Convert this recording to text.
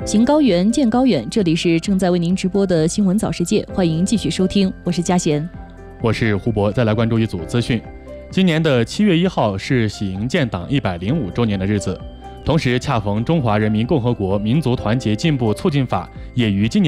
行高远，见高远。这里是正在为您直播的新闻早世界，欢迎继续收听，我是佳贤， 我是胡博。再来关注一组资讯。今年的7月1号是喜迎建党105周年的日子，同时恰逢中华人民共和国民族团结进步促进法也于今年